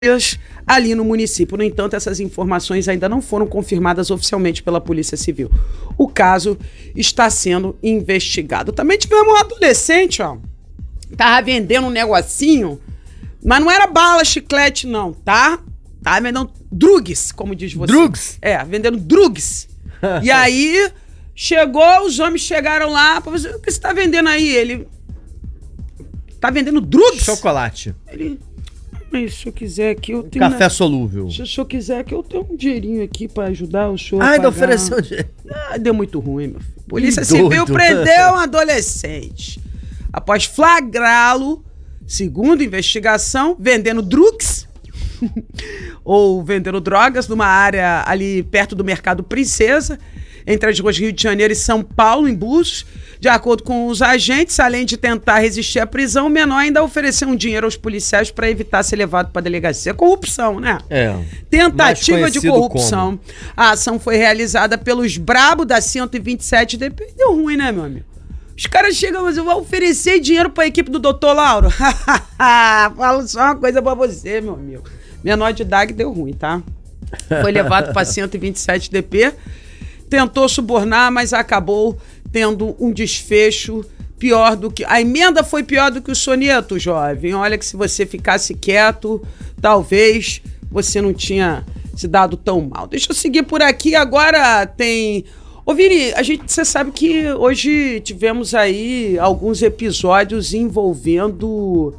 ali no município. No entanto, essas informações ainda não foram confirmadas oficialmente pela Polícia Civil. O caso está sendo investigado. Também tivemos um adolescente, ó, tava vendendo um negocinho, mas não era bala, chiclete, não, tá? Tava vendendo drugs, como diz você. Drugs? É, vendendo drugs. E aí, os homens chegaram lá, o que você tá vendendo aí? Ele, tá vendendo drugs? Chocolate. Ele, mas se eu quiser aqui, eu tenho... Café solúvel. Se o senhor quiser aqui, eu tenho um dinheirinho aqui pra ajudar o senhor ainda ofereceu dinheiro. Deu muito ruim, meu filho. Polícia Civil prendeu um adolescente. Após flagrá-lo, segundo investigação, vendendo drugs ou vendendo drogas numa área ali perto do Mercado Princesa, entre as ruas Rio de Janeiro e São Paulo, em Búzios. De acordo com os agentes, além de tentar resistir à prisão, o menor ainda ofereceu um dinheiro aos policiais para evitar ser levado para a delegacia. Corrupção, né? É. Tentativa de corrupção. A ação foi realizada pelos brabos da 127 DP. Deu ruim, né, meu amigo? Os caras chegam, mas eu vou oferecer dinheiro para a equipe do Dr. Lauro. Falo só uma coisa para você, meu amigo. Menor de idade deu ruim, tá? Foi levado para 127 DP. Tentou subornar, mas acabou tendo um desfecho pior do que... A emenda foi pior do que o soneto, jovem. Olha que se você ficasse quieto, talvez você não tinha se dado tão mal. Deixa eu seguir por aqui. Agora tem... Ô, Vini, você sabe que hoje tivemos aí alguns episódios envolvendo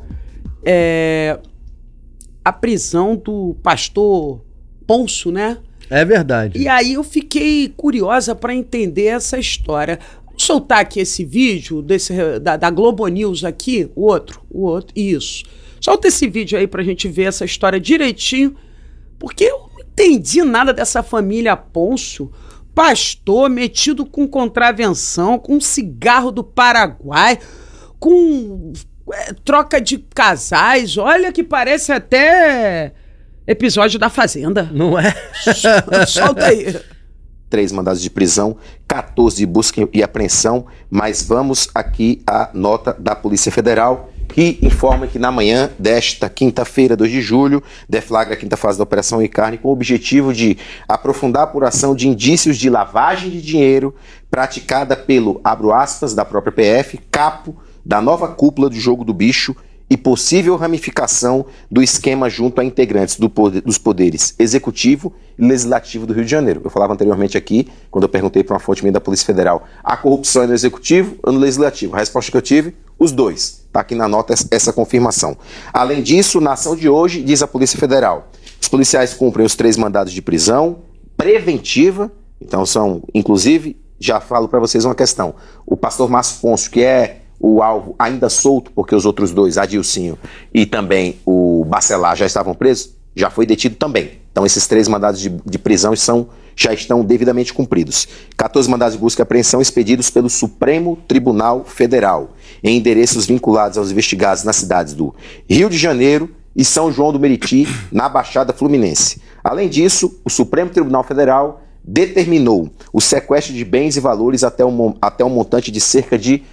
a prisão do pastor Ponço, né? É verdade. E aí eu fiquei curiosa para entender essa história. Vou soltar aqui esse vídeo da Globo News aqui, o outro, isso. Solta esse vídeo aí pra gente ver essa história direitinho, porque eu não entendi nada dessa família Ponço, pastor metido com contravenção, com cigarro do Paraguai, com troca de casais, olha que parece até... episódio da Fazenda. Não é? Solta aí. 3 mandados de prisão, 14 de busca e apreensão, mas vamos aqui à nota da Polícia Federal, que informa que na manhã desta quinta-feira, 2 de julho, deflagra a quinta fase da Operação Ricarne com o objetivo de aprofundar a apuração de indícios de lavagem de dinheiro praticada pelo, abro aspas, da própria PF, capo da nova cúpula do Jogo do Bicho, e possível ramificação do esquema junto a integrantes dos poderes executivo e legislativo do Rio de Janeiro. Eu falava anteriormente aqui, quando eu perguntei para uma fonte minha da Polícia Federal, a corrupção é no executivo ou no legislativo? A resposta que eu tive, os dois. Está aqui na nota essa confirmação. Além disso, na ação de hoje, diz a Polícia Federal, os policiais cumprem os 3 mandados de prisão preventiva, então são, inclusive, já falo para vocês uma questão, o pastor Márcio Ponço, que é o alvo ainda solto, porque os outros dois, Adilcinho e também o Bacelar, já estavam presos, já foi detido também. Então esses 3 mandados de prisão já estão devidamente cumpridos. 14 mandados de busca e apreensão expedidos pelo Supremo Tribunal Federal, em endereços vinculados aos investigados nas cidades do Rio de Janeiro e São João do Meriti, na Baixada Fluminense. Além disso, o Supremo Tribunal Federal determinou o sequestro de bens e valores até um montante de cerca de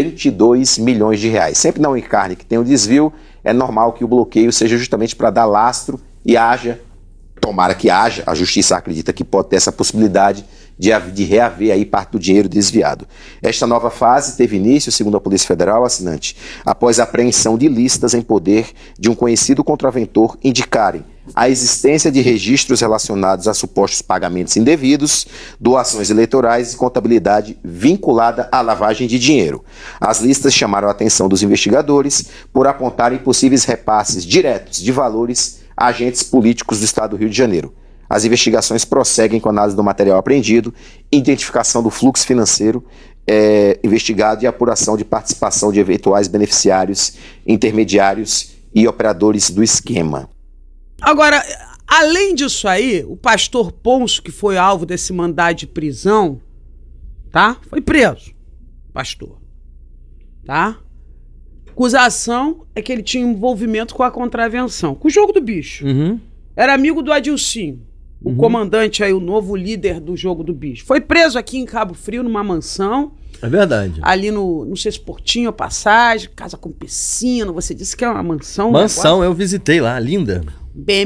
22 milhões de reais. Sempre na Ricarne que tem o desvio, é normal que o bloqueio seja justamente para dar lastro e tomara que haja, a justiça acredita que pode ter essa possibilidade de reaver aí parte do dinheiro desviado. Esta nova fase teve início, segundo a Polícia Federal, assinante, após a apreensão de listas em poder de um conhecido contraventor indicarem a existência de registros relacionados a supostos pagamentos indevidos, doações eleitorais e contabilidade vinculada à lavagem de dinheiro. As listas chamaram a atenção dos investigadores por apontarem possíveis repasses diretos de valores a agentes políticos do Estado do Rio de Janeiro. As investigações prosseguem com a análise do material apreendido, identificação do fluxo financeiro investigado e apuração de participação de eventuais beneficiários, intermediários e operadores do esquema. Agora, além disso aí, o pastor Ponço, que foi alvo desse mandado de prisão, tá? Foi preso, pastor, tá? Acusação é que ele tinha envolvimento com a contravenção, com o Jogo do Bicho. Uhum. Era amigo do Adilcinho, o comandante aí, o novo líder do Jogo do Bicho. Foi preso aqui em Cabo Frio, numa mansão. É verdade. Ali no, não sei se Portinho ou Passagem, casa com piscina, você disse que é uma mansão. Mansão, eu visitei lá, linda.